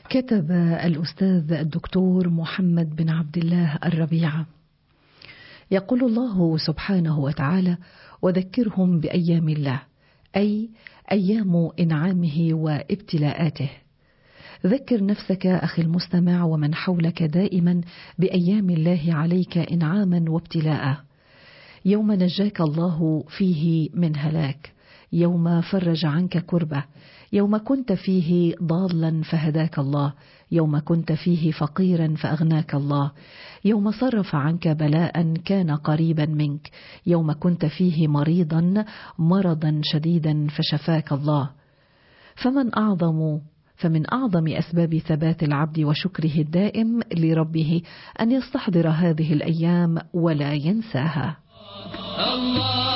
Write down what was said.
كتب الأستاذ الدكتور محمد بن عبد الله الربيع: يقول الله سبحانه وتعالى: وذكرهم بأيام الله، أي أيام إنعامه وابتلاءاته. ذكر نفسك أخي المستمع ومن حولك دائما بأيام الله عليك إنعاما وابتلاء. يوم نجاك الله فيه من هلاك، يوم فرج عنك كربة، يوم كنت فيه ضالا فهداك الله، يوم كنت فيه فقيرا فأغناك الله، يوم صرف عنك بلاء كان قريبا منك، يوم كنت فيه مريضا مرضا شديدا فشفاك الله. فمن أعظم أسباب ثبات العبد وشكره الدائم لربه أن يستحضر هذه الأيام ولا ينساها. الله